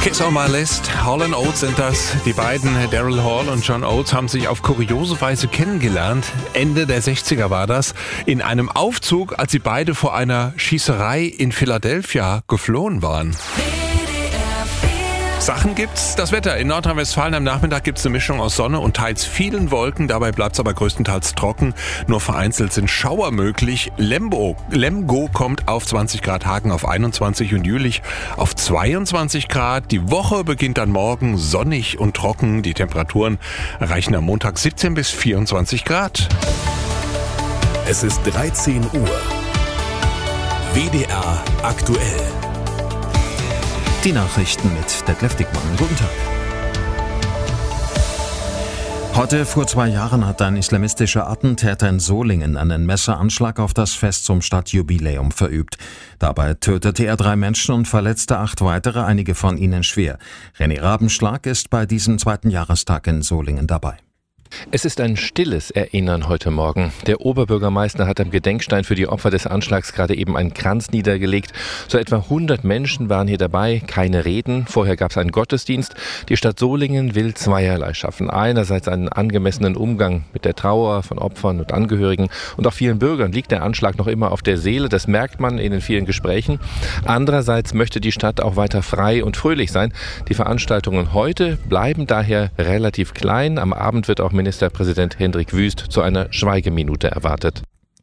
Kiss on My List, Hall & Oates sind das. Die beiden, Daryl Hall und John Oates, haben sich auf kuriose Weise kennengelernt. Ende der 60er war das. In einem Aufzug, als sie beide vor einer Schießerei in Philadelphia geflohen waren. Sachen gibt's. Das Wetter in Nordrhein-Westfalen am Nachmittag gibt's eine Mischung aus Sonne und teils vielen Wolken. Dabei bleibt's aber größtenteils trocken. Nur vereinzelt sind Schauer möglich. Lemgo kommt auf 20 Grad, Hagen auf 21 und Jülich auf 22 Grad. Die Woche beginnt dann morgen sonnig und trocken. Die Temperaturen erreichen am Montag 17 bis 24 Grad. Es ist 13 Uhr. WDR aktuell. Die Nachrichten mit Detlef Dickmann. Guten Tag. Heute vor 2 Jahren hat ein islamistischer Attentäter in Solingen einen Messeranschlag auf das Fest zum Stadtjubiläum verübt. Dabei tötete er 3 Menschen und verletzte 8 weitere, einige von ihnen schwer. René Rabenschlag ist bei diesem 2. Jahrestag in Solingen dabei. Es ist ein stilles Erinnern heute Morgen. Der Oberbürgermeister hat am Gedenkstein für die Opfer des Anschlags gerade eben einen Kranz niedergelegt. So etwa 100 Menschen waren hier dabei, keine Reden. Vorher gab es einen Gottesdienst. Die Stadt Solingen will zweierlei schaffen. Einerseits einen angemessenen Umgang mit der Trauer von Opfern und Angehörigen. Und auch vielen Bürgern liegt der Anschlag noch immer auf der Seele. Das merkt man in den vielen Gesprächen. Andererseits möchte die Stadt auch weiter frei und fröhlich sein. Die Veranstaltungen heute bleiben daher relativ klein. Am Abend wird auch Ministerpräsident Hendrik Wüst zu einer Schweigeminute erwartet.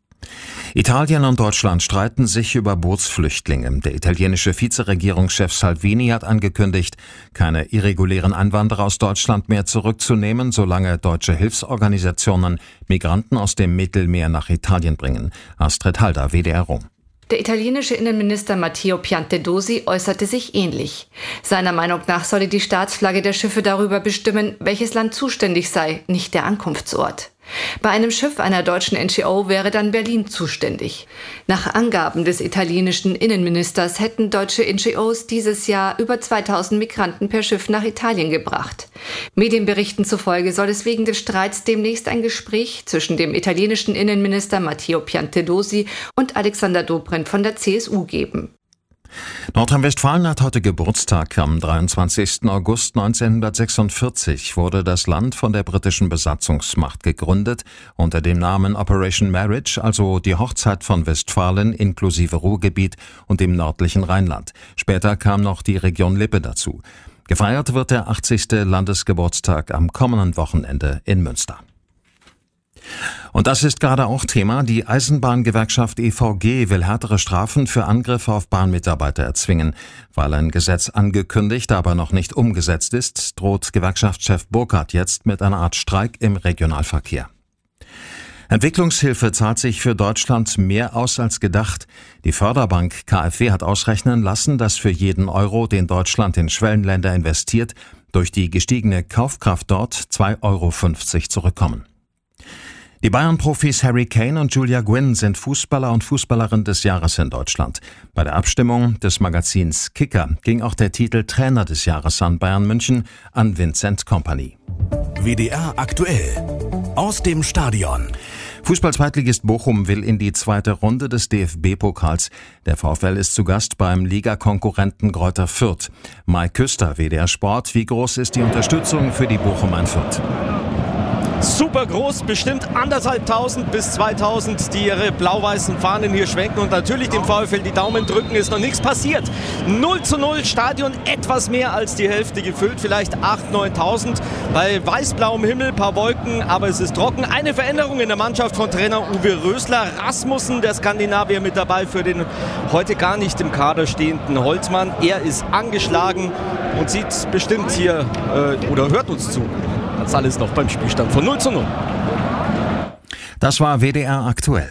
Italien und Deutschland streiten sich über Bootsflüchtlinge. Der italienische Vizeregierungschef Salvini hat angekündigt, keine irregulären Einwanderer aus Deutschland mehr zurückzunehmen, solange deutsche Hilfsorganisationen Migranten aus dem Mittelmeer nach Italien bringen. Astrid Halder, WDR Rom. Der italienische Innenminister Matteo Piantedosi äußerte sich ähnlich. Seiner Meinung nach solle die Staatsflagge der Schiffe darüber bestimmen, welches Land zuständig sei, nicht der Ankunftsort. Bei einem Schiff einer deutschen NGO wäre dann Berlin zuständig. Nach Angaben des italienischen Innenministers hätten deutsche NGOs dieses Jahr über 2000 Migranten per Schiff nach Italien gebracht. Medienberichten zufolge soll es wegen des Streits demnächst ein Gespräch zwischen dem italienischen Innenminister Matteo Piantedosi und Alexander Dobrindt von der CSU geben. Nordrhein-Westfalen hat heute Geburtstag. Am 23. August 1946 wurde das Land von der britischen Besatzungsmacht gegründet, unter dem Namen Operation Marriage, also die Hochzeit von Westfalen inklusive Ruhrgebiet und dem nördlichen Rheinland. Später kam noch die Region Lippe dazu. Gefeiert wird der 80. Landesgeburtstag am kommenden Wochenende in Münster. Und das ist gerade auch Thema. Die Eisenbahngewerkschaft EVG will härtere Strafen für Angriffe auf Bahnmitarbeiter erzwingen. Weil ein Gesetz angekündigt, aber noch nicht umgesetzt ist, droht Gewerkschaftschef Burkhardt jetzt mit einer Art Streik im Regionalverkehr. Entwicklungshilfe zahlt sich für Deutschland mehr aus als gedacht. Die Förderbank KfW hat ausrechnen lassen, dass für jeden Euro, den Deutschland in Schwellenländer investiert, durch die gestiegene Kaufkraft dort 2,50 € zurückkommen. Die Bayern-Profis Harry Kane und Julia Gwynn sind Fußballer und Fußballerin des Jahres in Deutschland. Bei der Abstimmung des Magazins Kicker ging auch der Titel Trainer des Jahres an Bayern München an Vincent Kompany. WDR aktuell. Aus dem Stadion. Fußball-Zweitligist Bochum will in die 2. Runde des DFB-Pokals. Der VfL ist zu Gast beim Ligakonkurrenten Greuther Fürth. Mike Küster, WDR Sport. Wie groß ist die Unterstützung für die Bochumer in Fürth? Super groß, bestimmt 1.500 bis 2.000, die ihre blau-weißen Fahnen hier schwenken und natürlich dem VfL die Daumen drücken. Ist noch nichts passiert. 0:0, Stadion etwas mehr als die Hälfte gefüllt, vielleicht 8.000, 9.000. Bei weiß-blauem Himmel, paar Wolken, aber es ist trocken. Eine Veränderung in der Mannschaft von Trainer Uwe Rösler. Rasmussen, der Skandinavier, mit dabei für den heute gar nicht im Kader stehenden Holzmann. Er ist angeschlagen und sieht bestimmt hier oder hört uns zu. Das ist alles noch beim Spielstand von 0:0. Das war WDR aktuell.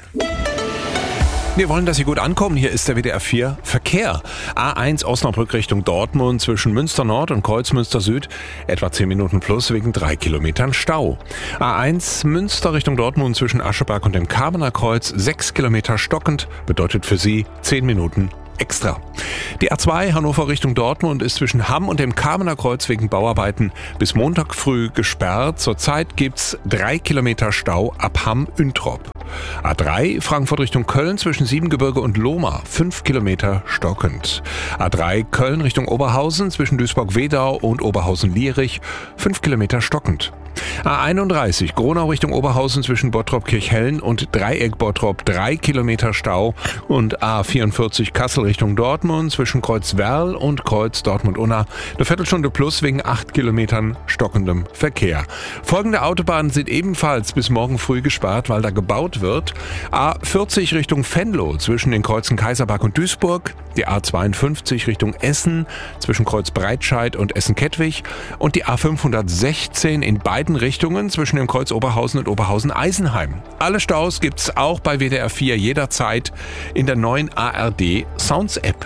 Wir wollen, dass Sie gut ankommen. Hier ist der WDR 4 Verkehr. A1 Osnabrück Richtung Dortmund zwischen Münster Nord und Kreuzmünster Süd. Etwa 10 Minuten plus wegen 3 Kilometern Stau. A1 Münster Richtung Dortmund zwischen Ascheberg und dem Kamener Kreuz. 6 Kilometer stockend. Bedeutet für Sie 10 Minuten extra. Die A2 Hannover Richtung Dortmund ist zwischen Hamm und dem Kamener Kreuz wegen Bauarbeiten bis Montag früh gesperrt. Zurzeit gibt's 3 Kilometer Stau ab Hamm-Üntrop. A3 Frankfurt Richtung Köln zwischen Siebengebirge und Lohmar 5 Kilometer stockend. A3 Köln Richtung Oberhausen zwischen Duisburg-Wedau und Oberhausen-Lierich 5 Kilometer stockend. A31 Gronau Richtung Oberhausen zwischen Bottrop-Kirchhellen und Dreieck-Bottrop 3 Kilometer Stau und A44 Kassel Richtung Dortmund zwischen Kreuzwerl und Kreuz Dortmund-Unna eine Viertelstunde plus wegen 8 Kilometern stockendem Verkehr. Folgende Autobahnen sind ebenfalls bis morgen früh gesperrt, weil da gebaut wird. A40 Richtung Venlo zwischen den Kreuzen Kaiserberg und Duisburg, die A52 Richtung Essen zwischen Kreuz Breitscheid und Essen-Kettwig und die A516 in beiden Richtungen zwischen dem Kreuz Oberhausen und Oberhausen-Eisenheim. Alle Staus gibt's auch bei WDR 4 jederzeit in der neuen ARD Sounds App.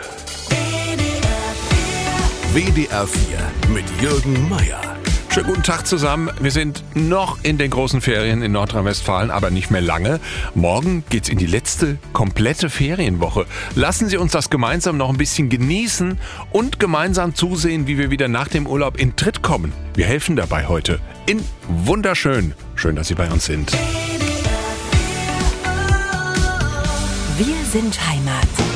WDR 4 mit Jürgen Meier. Schönen guten Tag zusammen. Wir sind noch in den großen Ferien in Nordrhein-Westfalen, aber nicht mehr lange. Morgen geht's in die letzte komplette Ferienwoche. Lassen Sie uns das gemeinsam noch ein bisschen genießen und gemeinsam zusehen, wie wir wieder nach dem Urlaub in Tritt kommen. Wir helfen dabei heute in Wunderschön. Schön, dass Sie bei uns sind. Wir sind Heimat.